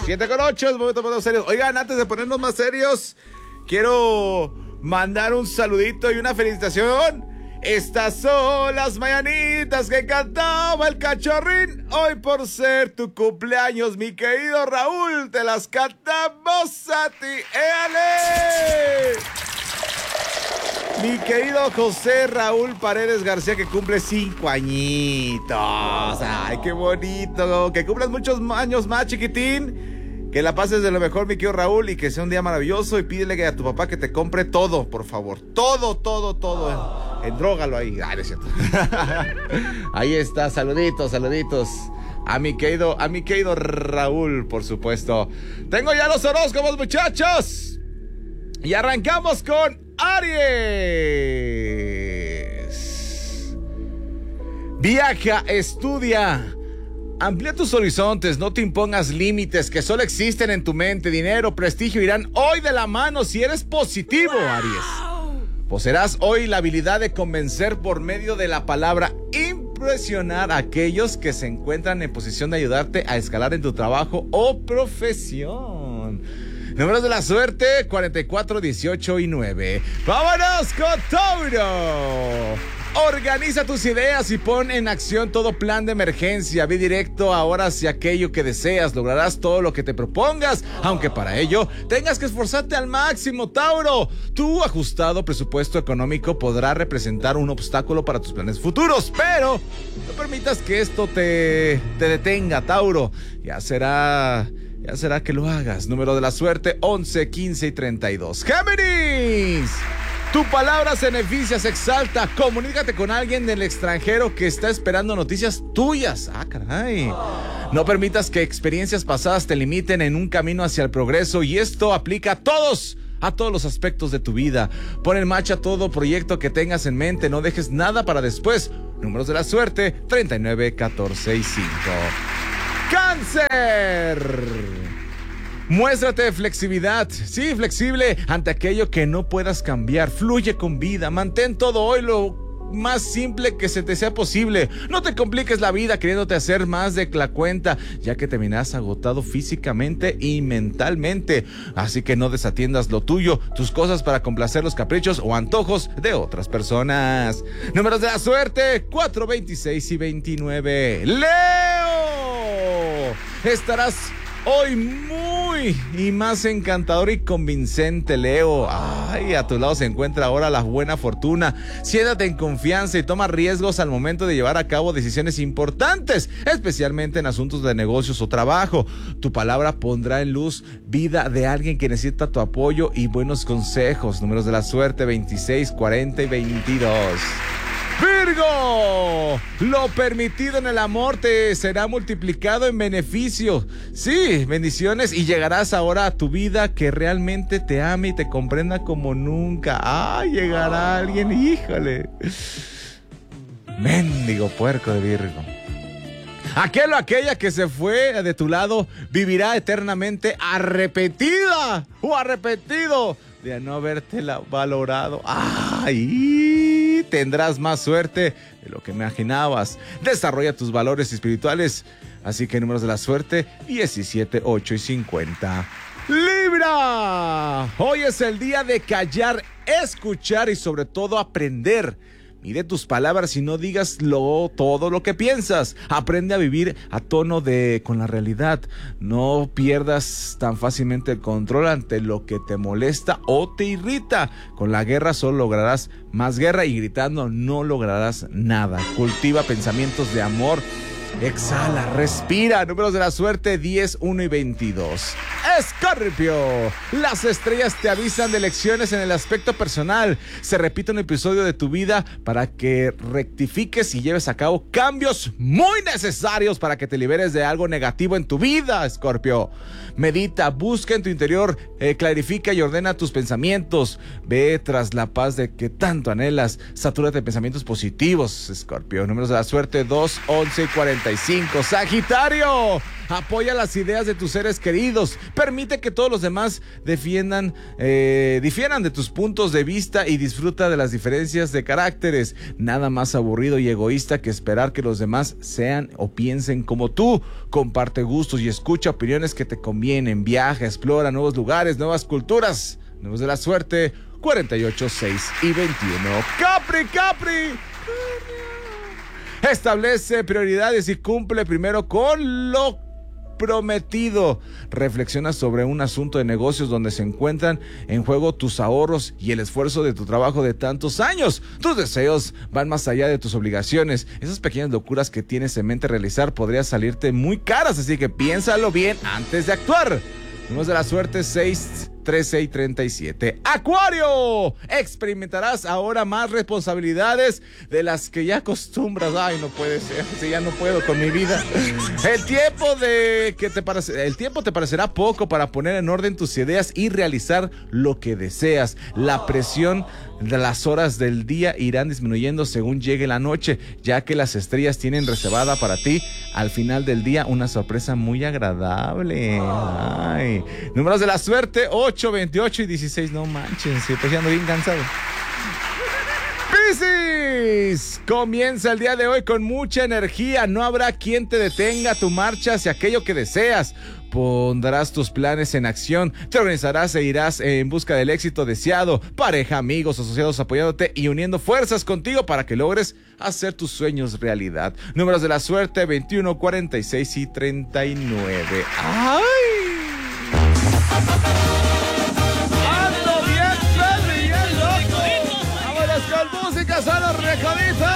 7:08, es momento de ponernos serios. Oigan, antes de ponernos más serios, quiero mandar un saludito y una felicitación. Estas son las mañanitas que cantaba el cachorrín. Hoy por ser tu cumpleaños, mi querido Raúl, te las cantamos a ti. ¡Éale! Mi querido José Raúl Paredes García, que cumple 5 añitos. Ay, qué bonito. Que cumplas muchos años más, chiquitín. Que la pases de lo mejor, mi querido Raúl, y que sea un día maravilloso. Y pídele a tu papá que te compre todo, por favor. Todo. Endrógalo ahí. Ay, no es cierto. Ahí está, saluditos. A mi querido Raúl, por supuesto. Tengo ya los horóscopos, muchachos. Y arrancamos con Aries. Viaja, estudia. Amplía tus horizontes, no te impongas límites que solo existen en tu mente. Dinero, prestigio irán hoy de la mano si eres positivo, Aries. Poseerás hoy la habilidad de convencer por medio de la palabra, impresionar a aquellos que se encuentran en posición de ayudarte a escalar en tu trabajo o profesión. Números de la suerte, 44, 18 y 9. ¡Vámonos con Tauro! Organiza tus ideas y pon en acción todo plan de emergencia. Ve directo ahora hacia aquello que deseas. Lograrás todo lo que te propongas, aunque para ello tengas que esforzarte al máximo, Tauro. Tu ajustado presupuesto económico podrá representar un obstáculo para tus planes futuros, pero no permitas que esto te detenga, Tauro. Ya será que lo hagas. Número de la suerte, 11, 15 y 32. ¡Géminis! Tu palabra se beneficia, se exalta. Comunícate con alguien del extranjero que está esperando noticias tuyas. ¡Ah, caray! No permitas que experiencias pasadas te limiten en un camino hacia el progreso, y esto aplica a todos los aspectos de tu vida. Pon en marcha todo proyecto que tengas en mente. No dejes nada para después. Números de la suerte, 39, 14 y 5. ¡Cáncer! Muéstrate flexibilidad, sí, flexible ante aquello que no puedas cambiar. Fluye con vida, mantén todo hoy lo más simple que se te sea posible. No te compliques la vida queriéndote hacer más de la cuenta, ya que terminarás agotado físicamente y mentalmente. Así que no desatiendas lo tuyo, tus cosas, para complacer los caprichos o antojos de otras personas. Números de la suerte, 4, 26 y 29. ¡Leo! Estarás hoy muy y más encantador y convincente, Leo. Ay, a tu lado se encuentra ahora la buena fortuna. Siéntate en confianza y toma riesgos al momento de llevar a cabo decisiones importantes, especialmente en asuntos de negocios o trabajo. Tu palabra pondrá en luz vida de alguien que necesita tu apoyo y buenos consejos. Números de la suerte, 26, 40 y 22. Virgo, lo permitido en el amor te será multiplicado en beneficio. Sí, bendiciones, y llegarás ahora a tu vida que realmente te ame y te comprenda como nunca. Llegará alguien, híjole. Mendigo puerco de Virgo. Aquel o aquella que se fue de tu lado vivirá eternamente arrepentida o arrepentido de no habértela valorado. Tendrás más suerte de lo que imaginabas. Desarrolla tus valores espirituales. Así que números de la suerte, 17, 8 y 50. Libra, hoy es el día de callar, escuchar y sobre todo aprender. Mide tus palabras y no digas todo lo que piensas. Aprende a vivir a tono con la realidad. No pierdas tan fácilmente el control ante lo que te molesta o te irrita. Con la guerra solo lograrás más guerra, y gritando no lograrás nada. Cultiva pensamientos de amor. Exhala, respira. Números de la suerte, 10, 1 y 22. Escorpio, las estrellas te avisan de lecciones en el aspecto personal. Se repite un episodio de tu vida para que rectifiques y lleves a cabo cambios muy necesarios para que te liberes de algo negativo en tu vida, Escorpio. Medita, busca en tu interior, clarifica y ordena tus pensamientos. Ve tras la paz de que tanto anhelas. Satúrate de pensamientos positivos, Escorpio. Números de la suerte, 2, 11 y 41. 55. Sagitario, apoya las ideas de tus seres queridos. Permite que todos los demás difieran de tus puntos de vista y disfruta de las diferencias de caracteres. Nada más aburrido y egoísta que esperar que los demás sean o piensen como tú. Comparte gustos y escucha opiniones que te convienen. Viaja, explora nuevos lugares, nuevas culturas. Números de la suerte: 48, 6 y 21. Capri. Establece prioridades y cumple primero con lo prometido. Reflexiona sobre un asunto de negocios donde se encuentran en juego tus ahorros y el esfuerzo de tu trabajo de tantos años. Tus deseos van más allá de tus obligaciones. Esas pequeñas locuras que tienes en mente realizar podrían salirte muy caras, así que piénsalo bien antes de actuar. Números de la suerte: 6, 13 y 37. Acuario, experimentarás ahora más responsabilidades de las que ya acostumbras. Ay, no puede ser, si ya no puedo con mi vida. El tiempo te parecerá poco para poner en orden tus ideas y realizar lo que deseas. La presión de las horas del día irán disminuyendo según llegue la noche, ya que las estrellas tienen reservada para ti al final del día una sorpresa muy agradable. Ay. Números de la suerte: 8, 28 y 16. No manches, pues ya ando bien cansado. Piscis, comienza el día de hoy con mucha energía. No habrá quien te detenga tu marcha hacia aquello que deseas. Pondrás tus planes en acción, te organizarás e irás en busca del éxito deseado. Pareja, amigos, asociados apoyándote y uniendo fuerzas contigo para que logres hacer tus sueños realidad. Números de la suerte: 21, 46 y 39. ¡Ay! ¡Ando bien, Pedro, bien loco! ¡Vámonos con música, son los Recoditos!